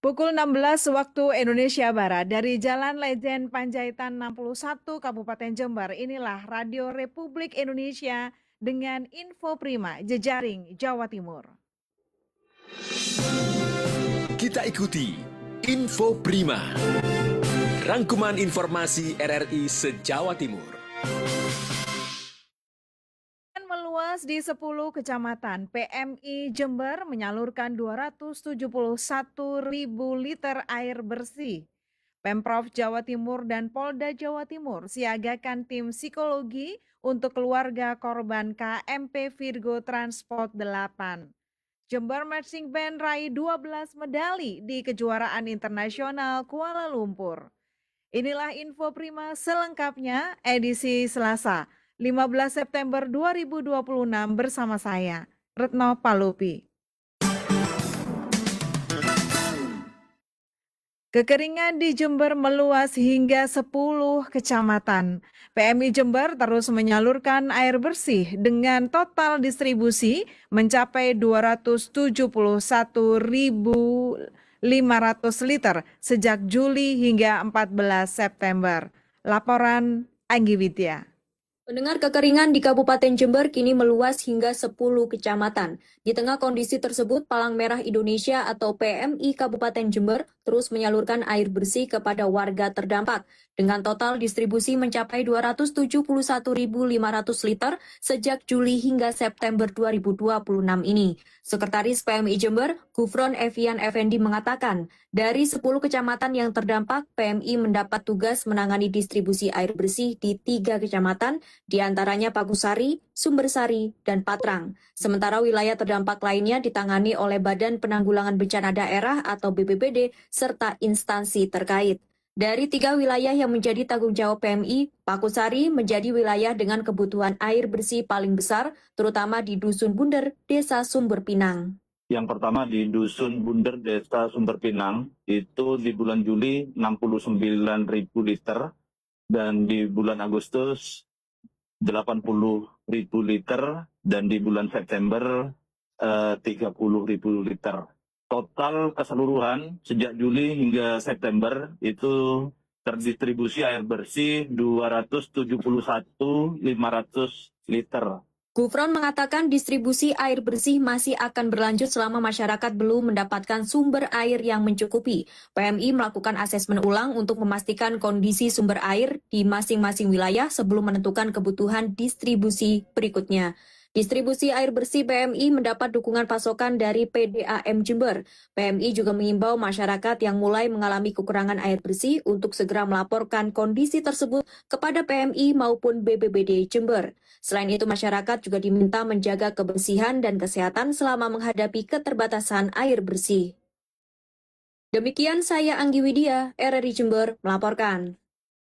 Pukul 16 waktu Indonesia Barat dari Jalan Lejen Panjaitan 61 Kabupaten Jember. Inilah Radio Republik Indonesia dengan info prima jejaring Jawa Timur. Kita ikuti Info Prima, rangkuman informasi RRI se-Jawa Timur. Meluas di 10 kecamatan, PMI Jember menyalurkan 271.000 liter air bersih. Pemprov Jawa Timur dan Polda Jawa Timur siagakan tim psikologi untuk keluarga korban KMP Virgo Transport 8. Jember Marching Band raih 12 medali di kejuaraan internasional Kuala Lumpur. Inilah info prima selengkapnya edisi Selasa, 15 September 2026 bersama saya, Retno Palupi. Kekeringan di Jember meluas hingga 10 kecamatan. PMI Jember terus menyalurkan air bersih dengan total distribusi mencapai 271.500 liter sejak Juli hingga 14 September. Laporan Anggi Widya. Pendengar, kekeringan di Kabupaten Jember kini meluas hingga 10 kecamatan. Di tengah kondisi tersebut, Palang Merah Indonesia atau PMI Kabupaten Jember terus menyalurkan air bersih kepada warga terdampak dengan total distribusi mencapai 271.500 liter sejak Juli hingga September 2026 ini. Sekretaris PMI Jember, Gufron Evian Effendi mengatakan, dari 10 kecamatan yang terdampak, PMI mendapat tugas menangani distribusi air bersih di 3 kecamatan, di antaranya Pagusari, Sumbersari, dan Patrang. Sementara wilayah terdampak lainnya ditangani oleh Badan Penanggulangan Bencana Daerah atau BPBD serta instansi terkait. Dari 3 wilayah yang menjadi tanggung jawab PMI, Pagusari menjadi wilayah dengan kebutuhan air bersih paling besar, terutama di Dusun Bunder, Desa Sumber Pinang. Yang pertama di Dusun Bunder, Desa Sumber Pinang, itu di bulan Juli 69.000 liter, dan di bulan Agustus 80.000 liter, dan di bulan September 30.000 liter. Total keseluruhan sejak Juli hingga September itu terdistribusi air bersih 271.500 liter. Gufron mengatakan distribusi air bersih masih akan berlanjut selama masyarakat belum mendapatkan sumber air yang mencukupi. PMI melakukan asesmen ulang untuk memastikan kondisi sumber air di masing-masing wilayah sebelum menentukan kebutuhan distribusi berikutnya. Distribusi air bersih PMI mendapat dukungan pasokan dari PDAM Jember. PMI juga mengimbau masyarakat yang mulai mengalami kekurangan air bersih untuk segera melaporkan kondisi tersebut kepada PMI maupun BPBD Jember. Selain itu, masyarakat juga diminta menjaga kebersihan dan kesehatan selama menghadapi keterbatasan air bersih. Demikian saya Anggi Widya, RRI Jember, melaporkan.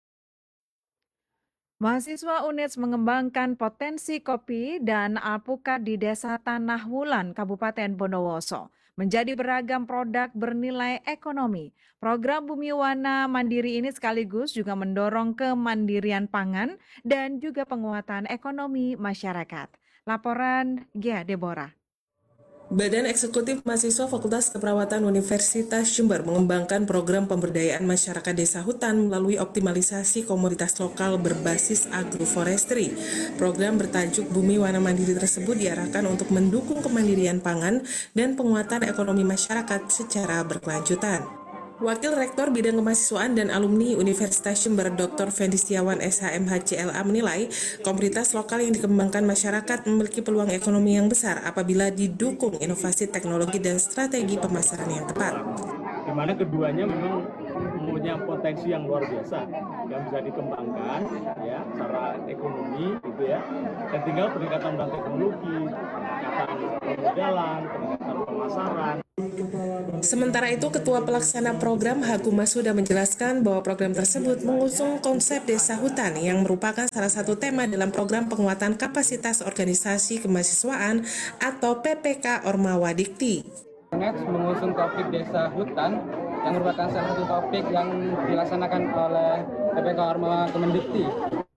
Mahasiswa UNES mengembangkan potensi kopi dan alpukat di Desa Tanah Wulan, Kabupaten Bondowoso, menjadi beragam produk bernilai ekonomi. Program Bumi Wana Mandiri ini sekaligus juga mendorong kemandirian pangan dan juga penguatan ekonomi masyarakat. Laporan Gia Deborah. Badan Eksekutif Mahasiswa Fakultas Keperawatan Universitas Jember mengembangkan program pemberdayaan masyarakat desa hutan melalui optimalisasi komoditas lokal berbasis agroforestry. Program bertajuk Bumi Wana Mandiri tersebut diarahkan untuk mendukung kemandirian pangan dan penguatan ekonomi masyarakat secara berkelanjutan. Wakil Rektor Bidang Kemahasiswaan dan Alumni Universitas Jember Dr. Fendi Setiawan SHMHCLA menilai komoditas lokal yang dikembangkan masyarakat memiliki peluang ekonomi yang besar apabila didukung inovasi teknologi dan strategi pemasaran yang tepat. Di mana keduanya memang mempunyai potensi yang luar biasa yang bisa dikembangkan ya secara ekonomi gitu ya. Dan tinggal peningkatan teknologi, peningkatan permodalan, peningkatan pemasaran. Sementara itu, Ketua Pelaksana Program Haku Masuda menjelaskan bahwa program tersebut mengusung konsep desa hutan yang merupakan salah satu tema dalam program penguatan kapasitas organisasi kemahasiswaan atau PPK Ormawa Dikti. Mengusung topik desa hutan yang merupakan salah satu topik yang dilaksanakan oleh PPK Ormawa Kemendikti